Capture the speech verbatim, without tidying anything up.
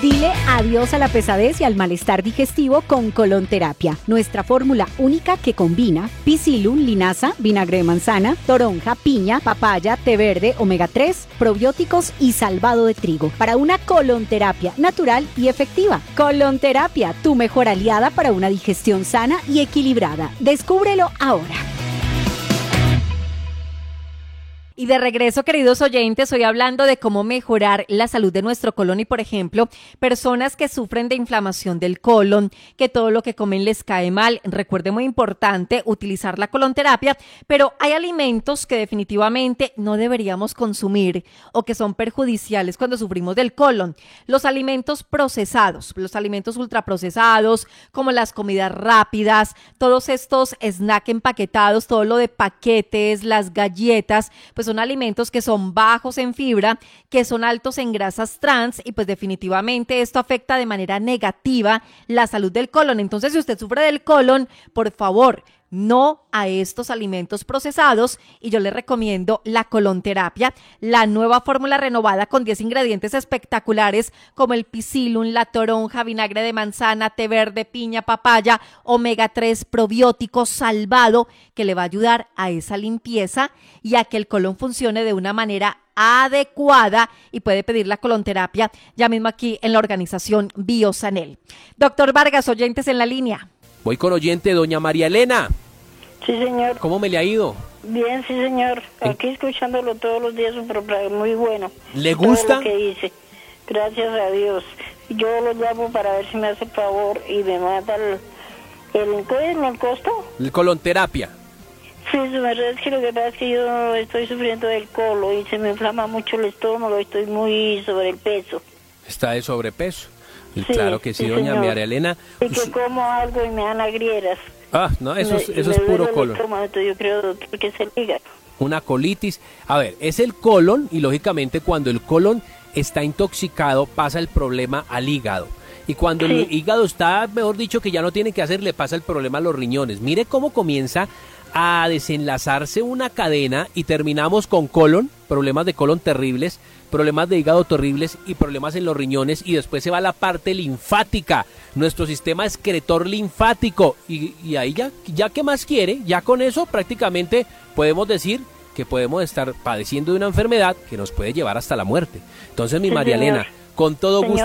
Dile adiós a la pesadez y al malestar digestivo con Colonterapia, nuestra fórmula única que combina Psyllium, linaza, vinagre de manzana, toronja, piña, papaya, té verde, omega tres, probióticos y salvado de trigo para una colonterapia natural y efectiva. Colonterapia, tu mejor aliada para una digestión sana y equilibrada. Descúbrelo ahora. Y de regreso, queridos oyentes, hoy hablando de cómo mejorar la salud de nuestro colon y, por ejemplo, personas que sufren de inflamación del colon, que todo lo que comen les cae mal. Recuerde, muy importante utilizar la colonterapia, pero hay alimentos que definitivamente no deberíamos consumir o que son perjudiciales cuando sufrimos del colon. Los alimentos procesados, los alimentos ultraprocesados, como las comidas rápidas, todos estos snacks empaquetados, todo lo de paquetes, las galletas, pues son alimentos que son bajos en fibra, que son altos en grasas trans y pues definitivamente esto afecta de manera negativa la salud del colon. Entonces, si usted sufre del colon, por favor, no a estos alimentos procesados y yo le recomiendo la colonterapia, la nueva fórmula renovada con diez ingredientes espectaculares como el Psyllium, la toronja, vinagre de manzana, té verde, piña, papaya, omega tres, probiótico, salvado, que le va a ayudar a esa limpieza y a que el colon funcione de una manera adecuada, y puede pedir la colonterapia ya mismo aquí en la organización Biosanel. Doctor Vargas, oyentes en la línea. Voy con oyente, doña María Elena. Sí, señor. ¿Cómo me le ha ido? Bien, sí, señor. Aquí escuchándolo todos los días, un programa muy bueno. ¿Le gusta? Todo lo que dice. Gracias a Dios. Yo lo llamo para ver si me hace favor y me mata el... ¿El, ¿Qué es el costo? El colonterapia. Sí, su verdad es que lo que pasa es que yo estoy sufriendo del colon y se me inflama mucho el estómago, estoy muy sobre el peso. ¿Está de sobrepeso? Sí, claro que sí, sí, doña señor. María Elena. Y que como algo y me dan agrieras. Ah, no, eso, me, es, eso me es puro duele colon. El estómago, entonces yo creo, doctor, que es el hígado. Una colitis. A ver, es el colon y lógicamente cuando el colon está intoxicado pasa el problema al hígado. Y cuando sí. el hígado está, mejor dicho, que ya no tiene que hacer, le pasa el problema a los riñones. Mire cómo comienza a desenlazarse una cadena y terminamos con colon, problemas de colon terribles, problemas de hígado terribles y problemas en los riñones, y después se va la parte linfática, nuestro sistema excretor linfático, y, y ahí ya, ya ¿qué más quiere? Ya con eso prácticamente podemos decir que podemos estar padeciendo de una enfermedad que nos puede llevar hasta la muerte. Entonces, mi Sí, María señor. Elena, con todo Señor. gusto